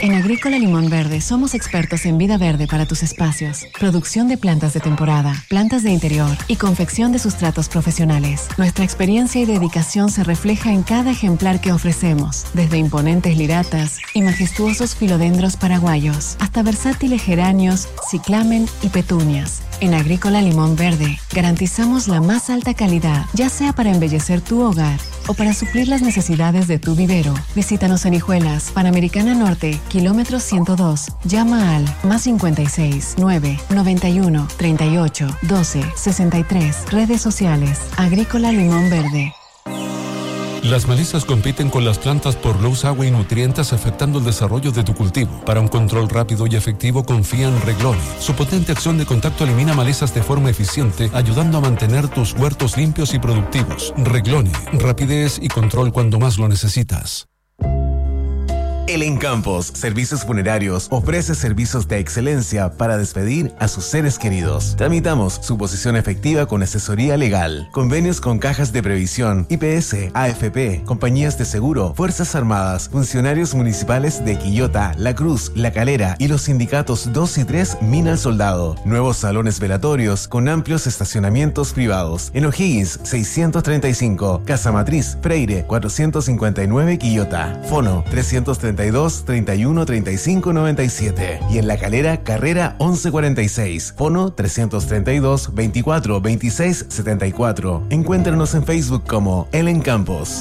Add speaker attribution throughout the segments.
Speaker 1: En Agrícola Limón Verde somos expertos en vida verde para tus espacios, producción de plantas de temporada, plantas de interior y confección de sustratos profesionales. Nuestra experiencia y dedicación se refleja en cada ejemplar que ofrecemos, desde imponentes liratas y majestuosos filodendros paraguayos, hasta versátiles geranios, ciclamen y petunias. En Agrícola Limón Verde garantizamos la más alta calidad, ya sea para embellecer tu hogar o para suplir las necesidades de tu vivero. Visítanos en Hijuelas, Panamericana Norte, kilómetro 102. Llama al +56 9 91 38 12 63. Redes sociales. Agrícola Limón Verde.
Speaker 2: Las malezas compiten con las plantas por luz, agua y nutrientes, afectando el desarrollo de tu cultivo. Para un control rápido y efectivo, confía en Reglone. Su potente acción de contacto elimina malezas de forma eficiente, ayudando a mantener tus huertos limpios y productivos. Reglone, rapidez y control cuando más lo necesitas.
Speaker 3: El Encampos Servicios Funerarios ofrece servicios de excelencia para despedir a sus seres queridos. Tramitamos su posición efectiva con asesoría legal, convenios con cajas de previsión, IPS, AFP, compañías de seguro, Fuerzas Armadas, funcionarios municipales de Quillota, La Cruz, La Calera y los sindicatos 2 y 3 Mina al Soldado. Nuevos salones velatorios con amplios estacionamientos privados. En O'Higgins 635, Casa Matriz, Freire 459 Quillota. Fono 332 31 35 97 y en La Calera, Carrera 1146, fono 332 24 26 74. Encuéntranos en Facebook como El Encampos.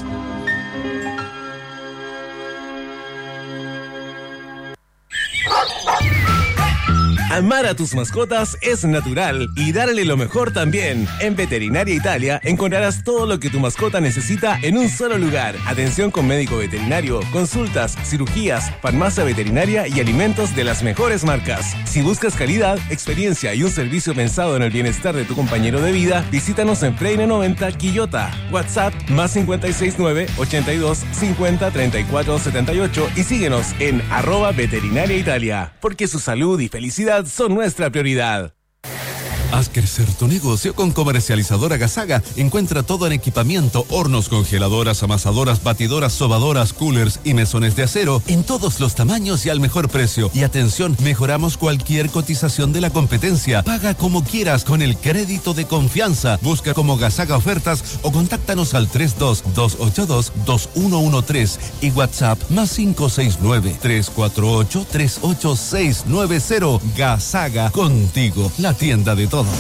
Speaker 3: Amar a tus mascotas es natural y darle lo mejor también. En Veterinaria Italia encontrarás todo lo que tu mascota necesita en un solo lugar. Atención con médico veterinario, consultas, cirugías, farmacia veterinaria y alimentos de las mejores marcas. Si buscas calidad, experiencia y un servicio pensado en el bienestar de tu compañero de vida, visítanos en Freire 90 Quillota. WhatsApp +569 82 50 34 78 y síguenos en @Veterinaria Italia, porque su salud y felicidad son nuestra prioridad.
Speaker 2: Haz crecer tu negocio con Comercializadora Gasaga. Encuentra todo en equipamiento, hornos, congeladoras, amasadoras, batidoras, sobadoras, coolers y mesones de acero en todos los tamaños y al mejor precio. Y atención, mejoramos cualquier cotización de la competencia. Paga como quieras con el crédito de confianza. Busca como Gasaga Ofertas o contáctanos al 32-282-2113 y WhatsApp +569 348 38690. Gasaga, contigo, la tienda de todos.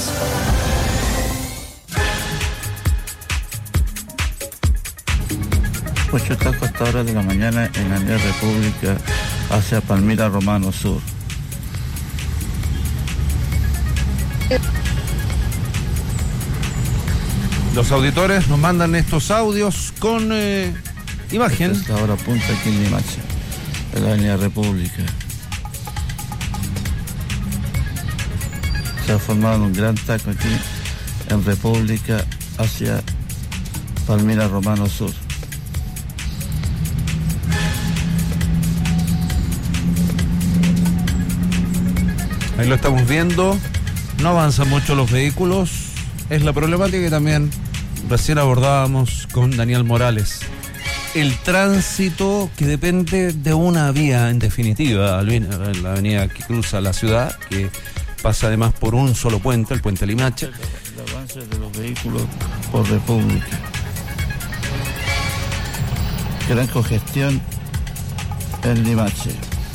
Speaker 4: 8 tacos a esta hora de la mañana en la Avenida República hacia Palmira Romano Sur.
Speaker 5: Los auditores nos mandan estos audios con imagen.
Speaker 4: Esta hora punta aquí en Limache, en la Avenida República. Se ha formado un gran taco aquí en República hacia Palmira Romano Sur.
Speaker 5: Ahí lo estamos viendo. No avanzan mucho los vehículos. Es la problemática que también recién abordábamos con Daniel Morales. El tránsito que depende de una vía, en definitiva, la avenida que cruza la ciudad, que pasa además por un solo puente, el puente Limache.
Speaker 4: El avance de los vehículos por República. Gran congestión en Limache.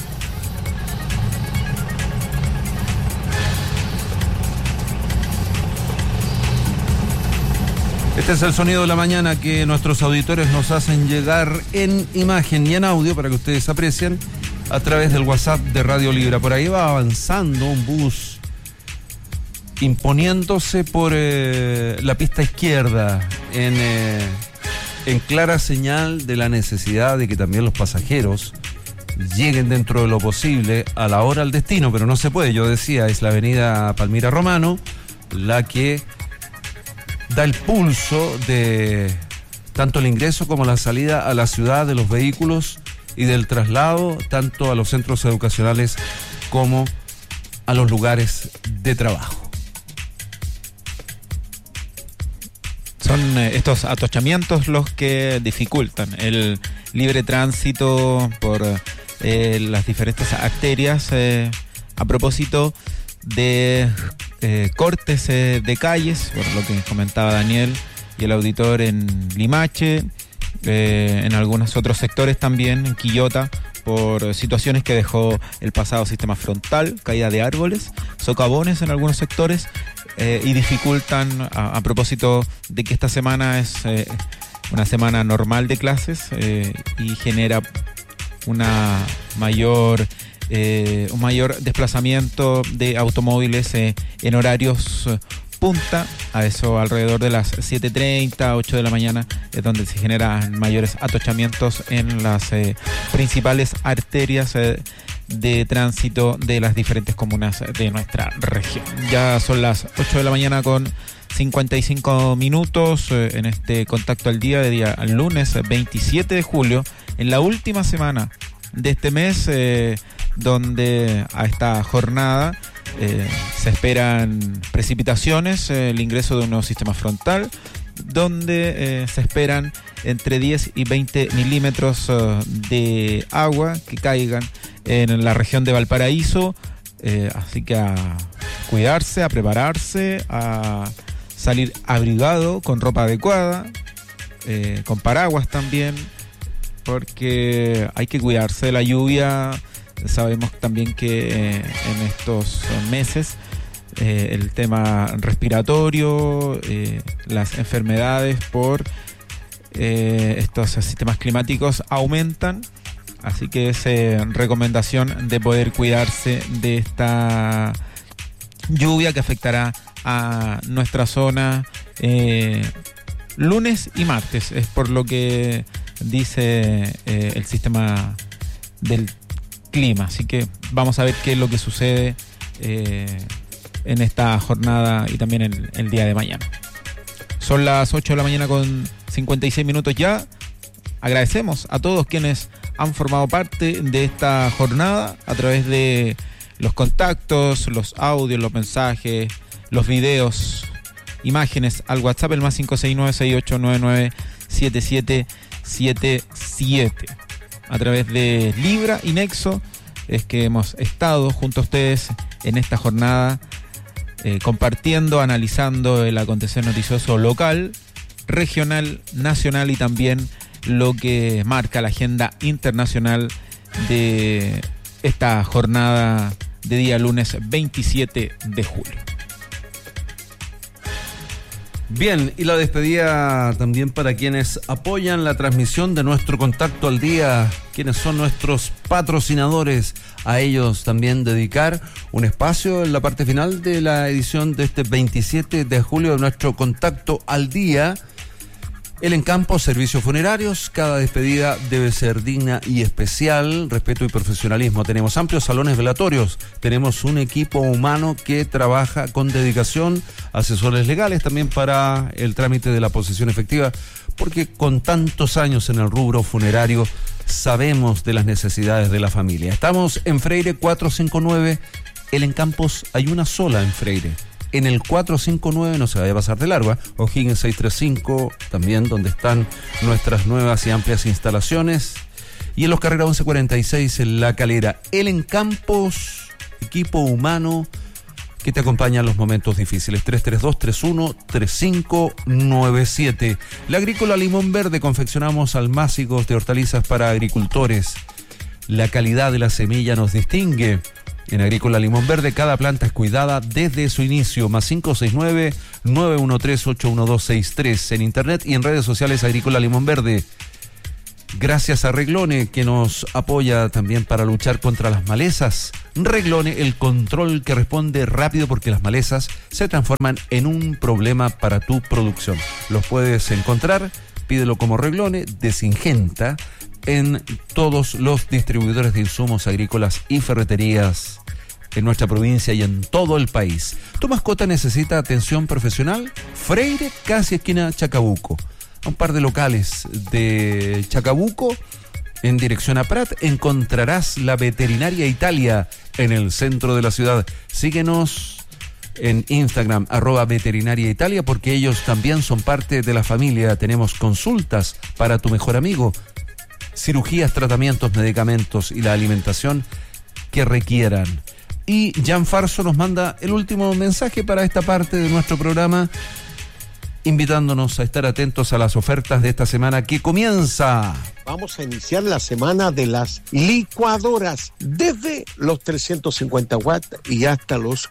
Speaker 5: Este es el sonido de la mañana que nuestros auditores nos hacen llegar en imagen y en audio para que ustedes aprecien a través del WhatsApp de Radio Libra. Por ahí va avanzando un bus imponiéndose por la pista izquierda en clara señal de la necesidad de que también los pasajeros lleguen dentro de lo posible a la hora al destino, pero no se puede. Yo decía, es la avenida Palmira Romano la que da el pulso de tanto el ingreso como la salida a la ciudad de los vehículos y del traslado tanto a los centros educacionales como a los lugares de trabajo.
Speaker 6: Son estos atochamientos los que dificultan el libre tránsito por las diferentes arterias a propósito de cortes de calles, por lo que comentaba Daniel y el auditor, en Limache, en algunos otros sectores también, en Quillota, por situaciones que dejó el pasado sistema frontal, caída de árboles, socavones en algunos sectores, y dificultan, a propósito de que esta semana es una semana normal de clases, y genera un mayor desplazamiento de automóviles en horarios punta, a eso alrededor de las 7:30, 8 de la mañana, es donde se generan mayores atochamientos en las principales arterias de tránsito de las diferentes comunas de nuestra región. Ya son las 8 de la mañana con 55 minutos en este Contacto al Día de día al lunes 27 de julio, en la última semana de este mes, donde a esta jornada se esperan precipitaciones, el ingreso de un nuevo sistema frontal, donde se esperan entre 10 y 20 milímetros de agua que caigan en la región de Valparaíso, así que a cuidarse, a prepararse, a salir abrigado, con ropa adecuada, con paraguas también, porque hay que cuidarse de la lluvia. Sabemos también que en estos meses el tema respiratorio, las enfermedades por estos sistemas climáticos aumentan, así que es recomendación de poder cuidarse de esta lluvia que afectará a nuestra zona lunes y martes, es por lo que dice el sistema del clima, así que vamos a ver qué es lo que sucede en esta jornada y también el día de mañana. Son las 8 de la mañana con 56 minutos ya. Agradecemos a todos quienes han formado parte de esta jornada a través de los contactos, los audios, los mensajes, los videos, imágenes al WhatsApp, el más 569-6899-7777. A través de Libra y Nexo es que hemos estado junto a ustedes en esta jornada, compartiendo, analizando el acontecer noticioso local, regional, nacional y también lo que marca la agenda internacional de esta jornada de día lunes 27 de julio.
Speaker 5: Bien, y la despedida también para quienes apoyan la transmisión de nuestro Contacto al Día, quienes son nuestros patrocinadores. A ellos también dedicar un espacio en la parte final de la edición de este 27 de julio de nuestro Contacto al Día. El Encampo, servicios funerarios. Cada despedida debe ser digna y especial. Respeto y profesionalismo. Tenemos amplios salones velatorios. Tenemos un equipo humano que trabaja con dedicación. Asesores legales también para el trámite de la posesión efectiva. Porque con tantos años en el rubro funerario sabemos de las necesidades de la familia. Estamos en Freire 459. El Encampos hay una sola en Freire. En el 459, no se vaya a pasar de largo, O'Higgins 635, también donde están nuestras nuevas y amplias instalaciones. Y en los Carrera 1146, en La Calera. El Encampos, equipo humano que te acompaña en los momentos difíciles. 332-31-3597. La Agrícola Limón Verde, confeccionamos almácigos de hortalizas para agricultores. La calidad de la semilla nos distingue. En Agrícola Limón Verde, cada planta es cuidada desde su inicio. Más 569-913-81263. En internet y en redes sociales, Agrícola Limón Verde. Gracias a Reglone, que nos apoya también para luchar contra las malezas. Reglone, el control que responde rápido, porque las malezas se transforman en un problema para tu producción. Los puedes encontrar, pídelo como Reglone de Singenta, en todos los distribuidores de insumos agrícolas y ferreterías en nuestra provincia y en todo el país. ¿Tu mascota necesita atención profesional? Freire, casi esquina Chacabuco. A un par de locales de Chacabuco, en dirección a Prat, encontrarás la Veterinaria Italia en el centro de la ciudad. Síguenos en Instagram, @Veterinaria Italia, porque ellos también son parte de la familia. Tenemos consultas para tu mejor amigo. cirugías, tratamientos, medicamentos y la alimentación que requieran. Y Jan Farso nos manda el último mensaje para esta parte de nuestro programa, invitándonos a estar atentos a las ofertas de esta semana que comienza.
Speaker 7: Vamos a iniciar la semana de las licuadoras, desde los 350 watts y hasta los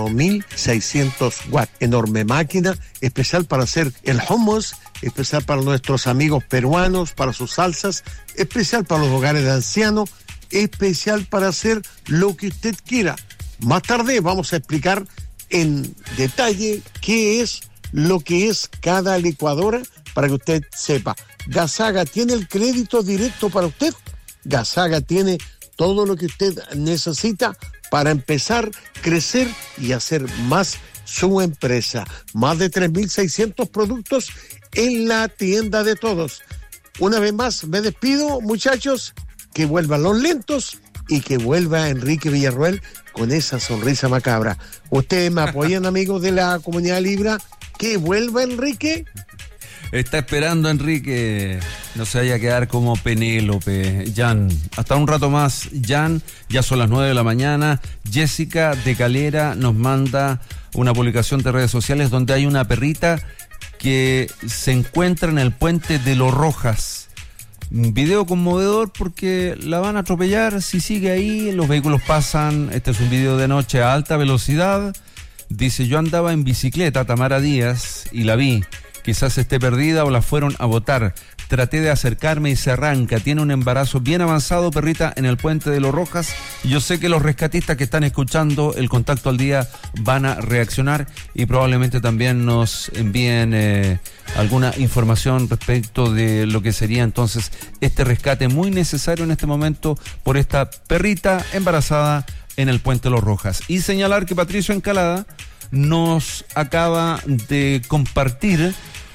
Speaker 7: 4600 watts. Enorme máquina, especial para hacer el hummus, especial para nuestros amigos peruanos, para sus salsas, especial para los hogares de ancianos, especial para hacer lo que usted quiera. Más tarde vamos a explicar en detalle qué es lo que es cada licuadora para que usted sepa. Gasaga tiene el crédito directo para usted. Gasaga tiene todo lo que usted necesita para empezar, crecer y hacer más su empresa. Más de 3.600 productos en la tienda de todos. Una vez más me despido, muchachos, que vuelvan los lentos y que vuelva Enrique Villarroel con esa sonrisa macabra. ¿Ustedes me apoyan, amigos de la Comunidad Libra? Que vuelva Enrique.
Speaker 5: Está esperando Enrique, no se vaya a quedar como Penélope. Jan, hasta un rato más, Jan, ya son las 9 de la mañana. Jessica de Calera nos manda una publicación de redes sociales donde hay una perrita que se encuentra en el puente de Los Rojas. Un video conmovedor porque la van a atropellar si sigue ahí, los vehículos pasan. Este es un video de noche a alta velocidad. Dice, yo andaba en bicicleta, Tamara Díaz, y la vi. Quizás esté perdida o la fueron a botar. Traté de acercarme y se arranca. Tiene un embarazo bien avanzado, perrita, en el puente de Los Rojas. Y yo sé que los rescatistas que están escuchando el Contacto al Día van a reaccionar y probablemente también nos envíen alguna información respecto de lo que sería entonces este rescate muy necesario en este momento por esta perrita embarazada en el puente de Los Rojas. Y señalar que Patricio Encalada nos acaba de compartir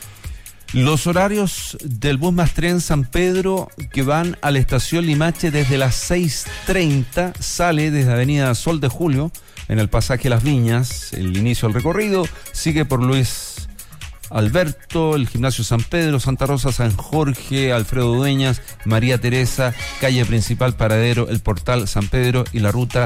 Speaker 5: los horarios del bus más tren San Pedro que van a la estación Limache desde las 6:30, sale desde Avenida Sol de Julio, en el pasaje Las Viñas, el inicio del recorrido, sigue por Luis Alberto, el Gimnasio San Pedro, Santa Rosa, San Jorge, Alfredo Dueñas, María Teresa, calle principal, Paradero, el Portal San Pedro y la ruta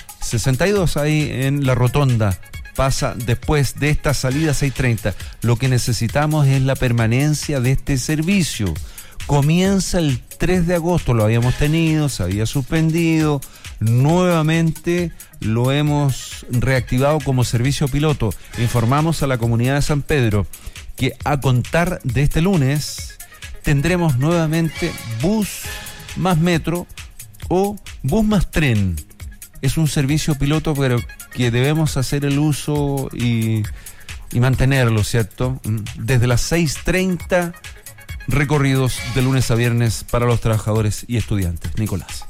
Speaker 5: 62 ahí en la rotonda. Pasa después de esta salida 6:30. Lo que necesitamos es la permanencia de este servicio. Comienza el 3 de agosto, lo habíamos tenido, se había suspendido, nuevamente lo hemos reactivado como servicio piloto. Informamos a la comunidad de San Pedro que a contar de este lunes tendremos nuevamente bus más metro o bus más tren. Es un servicio piloto, pero que debemos hacer el uso y mantenerlo, ¿cierto? Desde las 6:30, recorridos de lunes a viernes para los trabajadores y estudiantes. Nicolás.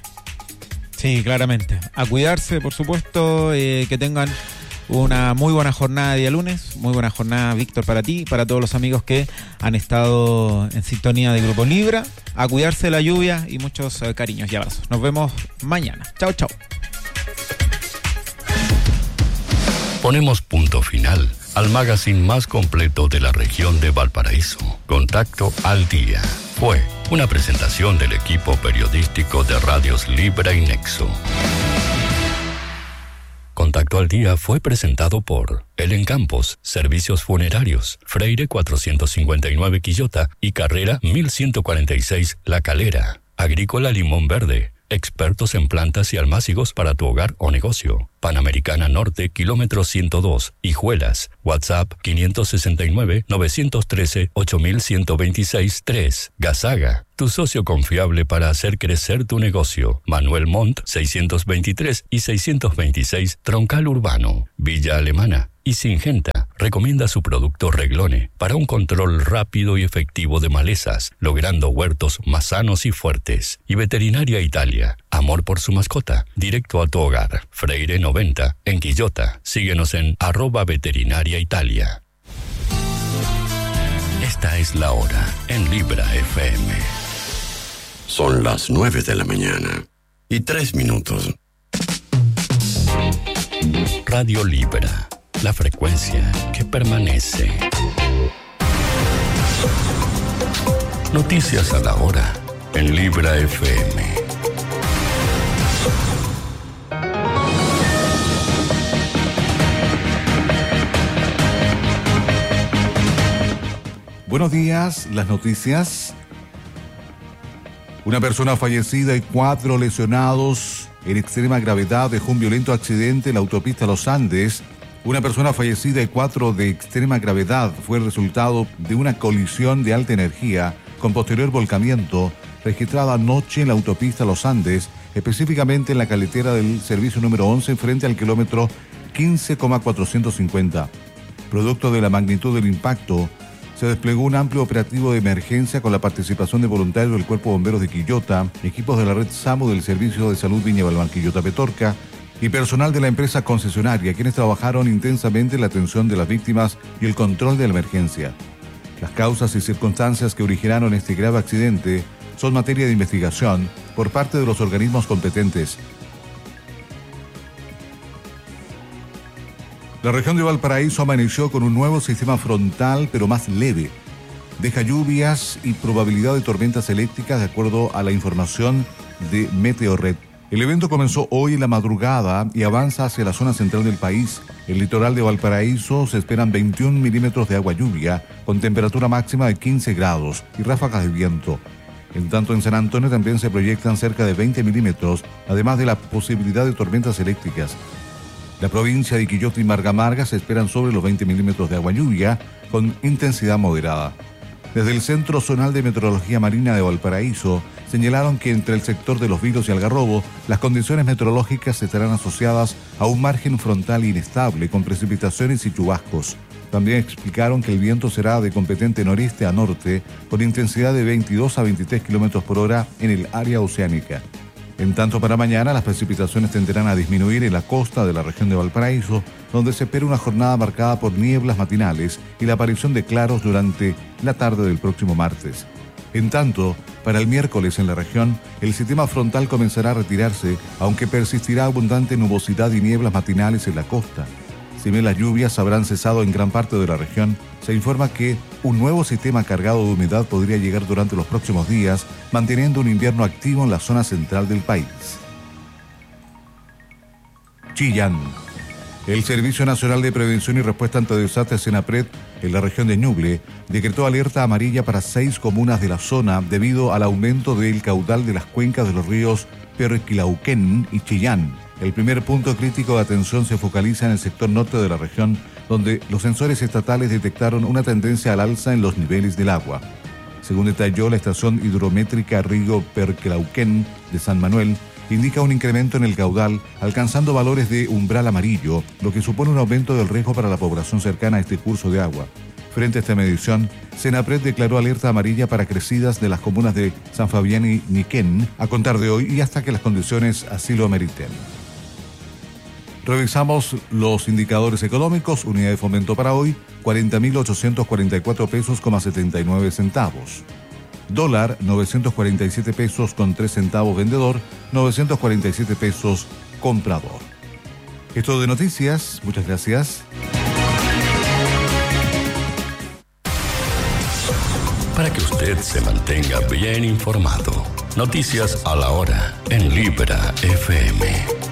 Speaker 6: Sí, claramente. A cuidarse, por supuesto, que tengan una muy buena jornada de día lunes, muy buena jornada, Víctor, para ti, para todos los amigos que han estado en sintonía de Grupo Libra. A cuidarse de la lluvia y muchos cariños y abrazos. Nos vemos mañana. Chao, chao.
Speaker 8: Ponemos punto final al magazine más completo de la región de Valparaíso. Contacto al Día. Fue una presentación del equipo periodístico de Radios Libra y Nexo. Contacto al Día fue presentado por El Encampos, Servicios Funerarios, Freire 459 Quillota y Carrera 1146 La Calera. Agrícola Limón Verde, expertos en plantas y almácigos para tu hogar o negocio. Panamericana Norte, kilómetro 102, Hijuelas. WhatsApp 569-913-8126-3. Gasaga, tu socio confiable para hacer crecer tu negocio. Manuel Montt, 623 y 626, Troncal Urbano. Villa Alemana y Singenta recomienda su producto Reglone para un control rápido y efectivo de malezas, logrando huertos más sanos y fuertes. Y Veterinaria Italia, amor por su mascota, directo a tu hogar. Freire 90, en Quillota. Síguenos en @Veterinaria Italia. Esta es la hora en Libra FM.
Speaker 9: Son las 9 de la mañana y 3 minutos.
Speaker 8: Radio Libra, la frecuencia que permanece. Noticias a la hora. en Libra FM.
Speaker 10: Buenos días, las noticias. Una persona fallecida y 4 lesionados en extrema gravedad dejó un violento accidente en la autopista Los Andes. Una persona fallecida y 4 de extrema gravedad fue el resultado de una colisión de alta energía con posterior volcamiento registrada anoche en la autopista Los Andes, específicamente en la carretera del servicio número 11 frente al kilómetro 15,450. Producto de la magnitud del impacto, se desplegó un amplio operativo de emergencia con la participación de voluntarios del Cuerpo de Bomberos de Quillota, equipos de la red SAMU del Servicio de Salud Viña Balbán Quillota Petorca y personal de la empresa concesionaria, quienes trabajaron intensamente en la atención de las víctimas y el control de la emergencia. Las causas y circunstancias que originaron este grave accidente son materia de investigación por parte de los organismos competentes. La región de Valparaíso amaneció con un nuevo sistema frontal, pero más leve. Deja lluvias y probabilidad de tormentas eléctricas de acuerdo a la información de Meteorred. El evento comenzó hoy en la madrugada y avanza hacia la zona central del país. El litoral de Valparaíso se esperan 21 milímetros de agua lluvia, con temperatura máxima de 15 grados y ráfagas de viento. En tanto, en San Antonio también se proyectan cerca de 20 milímetros, además de la posibilidad de tormentas eléctricas. La provincia de Quillota y Marga se esperan sobre los 20 milímetros de agua lluvia con intensidad moderada. Desde el Centro Zonal de Meteorología Marina de Valparaíso señalaron que entre el sector de Los Vilos y Algarrobo las condiciones meteorológicas estarán asociadas a un margen frontal inestable con precipitaciones y chubascos. También explicaron que el viento será de competente noreste a norte con intensidad de 22 a 23 kilómetros por hora en el área oceánica. En tanto, para mañana las precipitaciones tenderán a disminuir en la costa de la región de Valparaíso, donde se espera una jornada marcada por nieblas matinales y la aparición de claros durante la tarde del próximo martes. En tanto, para el miércoles en la región, el sistema frontal comenzará a retirarse, aunque persistirá abundante nubosidad y nieblas matinales en la costa. Si bien las lluvias habrán cesado en gran parte de la región, se informa que un nuevo sistema cargado de humedad podría llegar durante los próximos días, manteniendo un invierno activo en la zona central del país. Chillán. El Servicio Nacional de Prevención y Respuesta ante Desastres SENAPRED, en la región de Ñuble, decretó alerta amarilla para 6 comunas de la zona debido al aumento del caudal de las cuencas de los ríos Perquilauquén y Chillán. El primer punto crítico de atención se focaliza en el sector norte de la región, donde los sensores estatales detectaron una tendencia al alza en los niveles del agua. Según detalló la estación hidrométrica Río Perquilauquén de San Manuel, indica un incremento en el caudal, alcanzando valores de umbral amarillo, lo que supone un aumento del riesgo para la población cercana a este curso de agua. Frente a esta medición, SENAPRED declaró alerta amarilla para crecidas de las comunas de San Fabián y Niquén a contar de hoy y hasta que las condiciones así lo ameriten. Revisamos los indicadores económicos. Unidad de fomento para hoy, 40.844 pesos, 79 centavos. Dólar, 947 pesos con 3 centavos vendedor, 947 pesos comprador. Esto de noticias, muchas gracias.
Speaker 8: Para que usted se mantenga bien informado, noticias a la hora en Libra FM.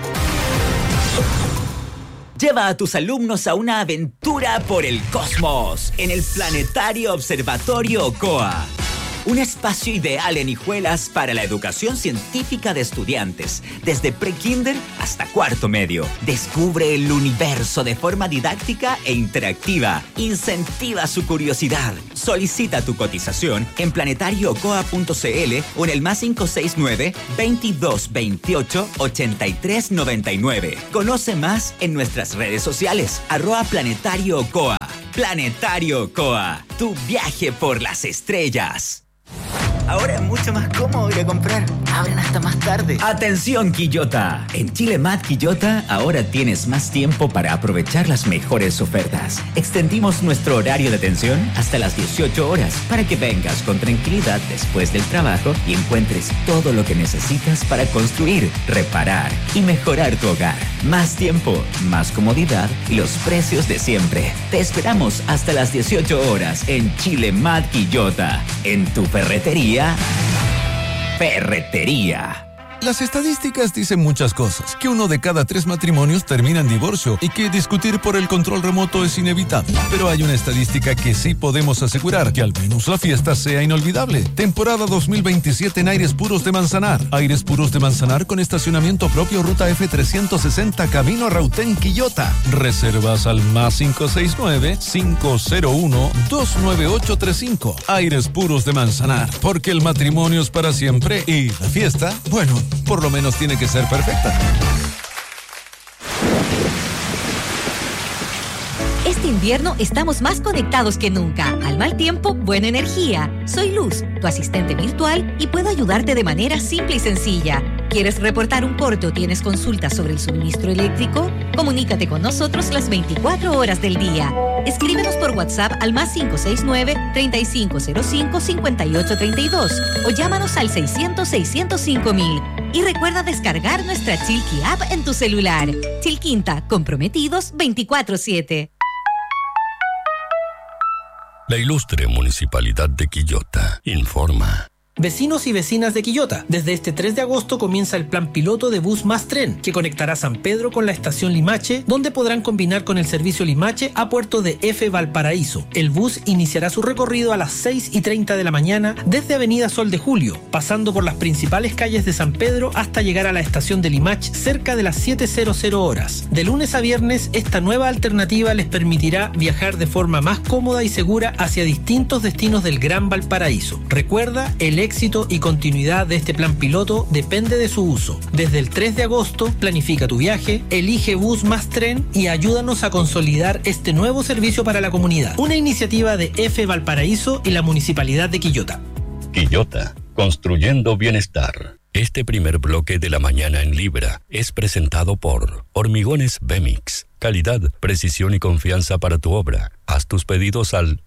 Speaker 11: Lleva a tus alumnos a una aventura por el cosmos en el Planetario Observatorio Ocoa. Un espacio ideal en Hijuelas para la educación científica de estudiantes, desde pre-kinder hasta cuarto medio. Descubre el universo de forma didáctica e interactiva. Incentiva su curiosidad. Solicita tu cotización en planetarioocoa.cl o en el +569 2228 8399. Conoce más en nuestras redes sociales, @planetarioocoa. Planetario Ocoa, tu viaje por las estrellas. Ahora es mucho más cómodo ir a comprar. Abren hasta más tarde. ¡Atención, Quillota! En Chile Mat Quillota ahora tienes más tiempo para aprovechar las mejores ofertas. Extendimos nuestro horario de atención hasta las 18 horas para que vengas con tranquilidad después del trabajo y encuentres todo lo que necesitas para construir, reparar y mejorar tu hogar. Más tiempo, más comodidad y los precios de siempre. Te esperamos hasta las 18 horas en Chile Mat Quillota. En tu ferretería Ferretería.
Speaker 2: Las estadísticas dicen muchas cosas, que 1 de cada 3 matrimonios termina en divorcio y que discutir por el control remoto es inevitable. Pero hay una estadística que sí podemos asegurar, que al menos la fiesta sea inolvidable. Temporada 2027 en Aires Puros de Manzanar. Aires Puros de Manzanar con estacionamiento propio, ruta F360, camino a Rautén, Quillota. Reservas al +569 501 29835. Aires Puros de Manzanar, porque el matrimonio es para siempre y la fiesta, bueno, por lo menos tiene que ser perfecta.
Speaker 12: Este invierno estamos más conectados que nunca. Al mal tiempo, buena energía. Soy Luz, tu asistente virtual, y puedo ayudarte de manera simple y sencilla. ¿Quieres reportar un corte o tienes consultas sobre el suministro eléctrico? Comunícate con nosotros las 24 horas del día. Escríbenos por WhatsApp al +569-3505-5832 o llámanos al 600-605-000. Y recuerda descargar nuestra Chilqui App en tu celular. Chilquinta, comprometidos 24/7.
Speaker 8: La ilustre Municipalidad de Quillota informa.
Speaker 13: Vecinos y vecinas de Quillota, desde este 3 de agosto comienza el plan piloto de Bus Más Tren, que conectará San Pedro con la estación Limache, donde podrán combinar con el servicio Limache a puerto de F. Valparaíso. El bus iniciará su recorrido a las 6:30 de la mañana desde Avenida Sol de Julio, pasando por las principales calles de San Pedro hasta llegar a la estación de Limache cerca de las 7:00 horas. De lunes a viernes, esta nueva alternativa les permitirá viajar de forma más cómoda y segura hacia distintos destinos del Gran Valparaíso. Recuerda, el éxito y continuidad de este plan piloto depende de su uso. Desde el 3 de agosto, planifica tu viaje, elige Bus Más Tren y ayúdanos a consolidar este nuevo servicio para la comunidad. Una iniciativa de F. Valparaíso y la Municipalidad de Quillota.
Speaker 8: Quillota, construyendo bienestar. Este primer bloque de la mañana en Libra es presentado por Hormigones Bemix. Calidad, precisión y confianza para tu obra. Haz tus pedidos al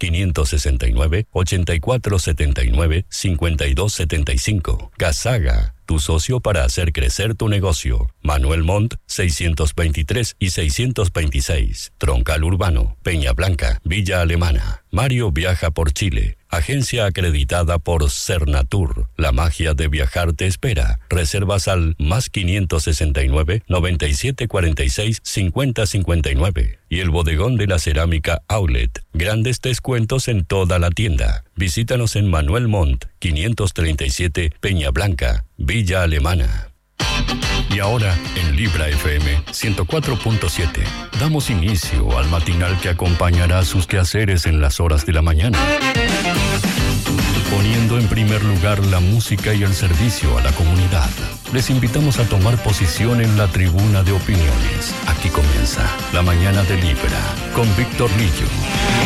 Speaker 8: +569 8479 5275. Gasaga, tu socio para hacer crecer tu negocio. Manuel Montt, 623 y 626. Troncal Urbano, Peña Blanca, Villa Alemana. Mario viaja por Chile. Agencia acreditada por Cernatur. La magia de viajar te espera. Reservas al +569 9746 5059. Y el bodegón de la cerámica Outlet. Grandes descuentos en toda la tienda. Visítanos en Manuel Montt, 537 Peña Blanca, Villa Alemana. Y ahora, en Libra FM 104.7, damos inicio al matinal que acompañará sus quehaceres en las horas de la mañana. Poniendo en primer lugar la música y el servicio a la comunidad. Les invitamos a tomar posición en la tribuna de opiniones. Aquí comienza La Mañana de Libra, con Víctor Lillo.